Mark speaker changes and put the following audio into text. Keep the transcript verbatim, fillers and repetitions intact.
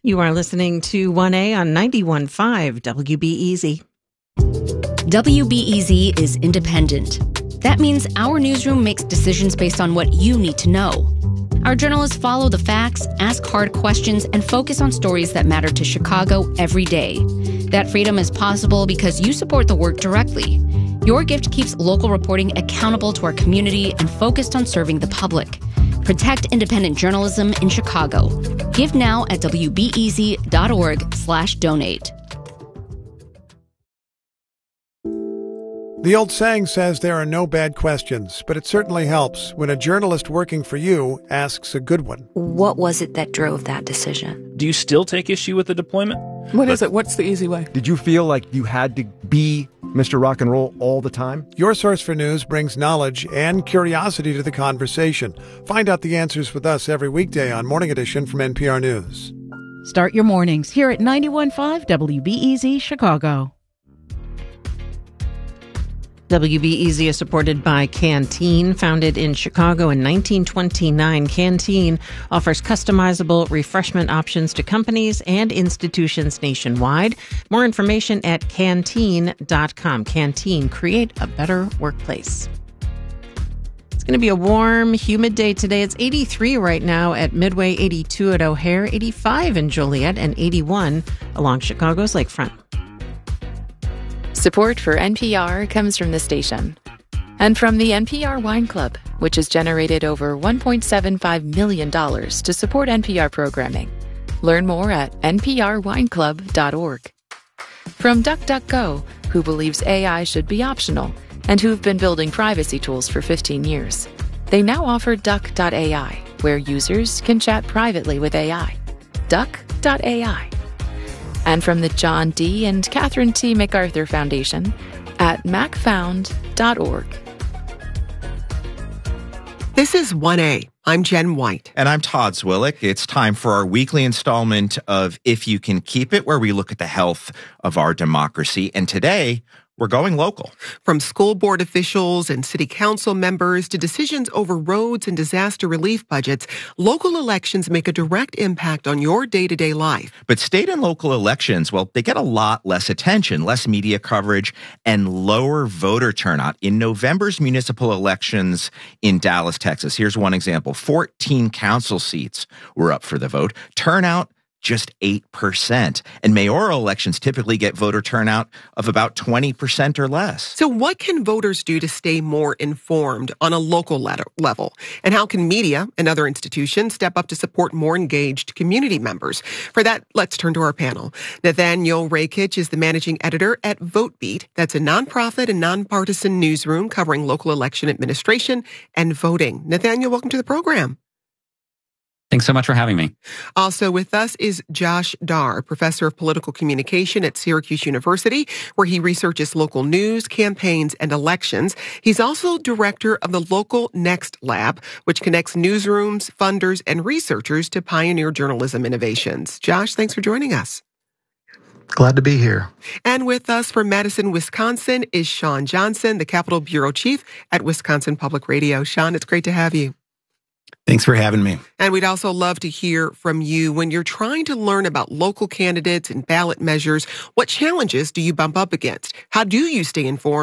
Speaker 1: You are listening to one A on ninety-one point five W B E Z.
Speaker 2: W B E Z is independent. That means our newsroom makes decisions based on what you need to know. Our journalists follow the facts, ask hard questions, and focus on stories that matter to Chicago every day. That freedom is possible because you support the work directly. Your gift keeps local reporting accountable to our community and focused on serving the public. Protect independent journalism in Chicago. Give now at W B E Z dot org slash donate.
Speaker 3: The old saying says there are no bad questions, but it certainly helps when a journalist working for you asks a good one.
Speaker 4: What was it that drove that decision?
Speaker 5: Do you still take issue with the deployment?
Speaker 6: What is it? What's the easy way?
Speaker 7: Did you feel like you had to be Mister Rock and Roll all the time?
Speaker 3: Your Source for News brings knowledge and curiosity to the conversation. Find out the answers with us every weekday on Morning Edition from N P R News.
Speaker 8: Start your mornings here at ninety-one point five W B E Z Chicago.
Speaker 1: W B E Z is supported by Canteen. Founded in Chicago in nineteen twenty-nine, Canteen offers customizable refreshment options to companies and institutions nationwide. More information at canteen dot com. Canteen, create a better workplace. It's going to be a warm, humid day today. It's eighty-three right now at Midway, eighty-two at O'Hare, eighty-five in Joliet, and eighty-one along Chicago's lakefront.
Speaker 9: Support for N P R comes from the station and from the N P R Wine Club, which has generated over one point seven five million dollars to support N P R programming. Learn more at N P R wine club dot org. From DuckDuckGo, who believes A I should be optional and who've been building privacy tools for fifteen years. They now offer Duck dot A I, where users can chat privately with A I. Duck dot A I. And from the John D. and Catherine T. MacArthur Foundation at mac found dot org.
Speaker 10: This is one A. I'm Jen White.
Speaker 11: And I'm Todd Zwillick. It's time for our weekly installment of If You Can Keep It, where we look at the health of our democracy. And today, we're going local.
Speaker 10: From school board officials and city council members to decisions over roads and disaster relief budgets, local elections make a direct impact on your day-to-day life.
Speaker 11: But state and local elections, well, they get a lot less attention, less media coverage, and lower voter turnout. In November's municipal elections in Dallas, Texas, here's one example. fourteen council seats were up for the vote. Turnout, just eight percent. And mayoral elections typically get voter turnout of about twenty percent or less.
Speaker 10: So what can voters do to stay more informed on a local level? And how can media and other institutions step up to support more engaged community members? For that, let's turn to our panel. Nathaniel Rakich is the managing editor at VoteBeat. That's a nonprofit and nonpartisan newsroom covering local election administration and voting. Nathaniel, welcome to the program.
Speaker 12: Thanks so much for having me.
Speaker 10: Also with us is Josh Dar, professor of political communication at Syracuse University, where he researches local news, campaigns, and elections. He's also director of the Local Next Lab, which connects newsrooms, funders, and researchers to pioneer journalism innovations. Josh, thanks for joining us.
Speaker 13: Glad to be here.
Speaker 10: And with us from Madison, Wisconsin is Sean Johnson, the Capitol Bureau Chief at Wisconsin Public Radio. Sean, it's great to have you.
Speaker 13: Thanks for having me.
Speaker 10: And we'd also love to hear from you when you're trying to learn about local candidates and ballot measures. What challenges do you bump up against? How do you stay informed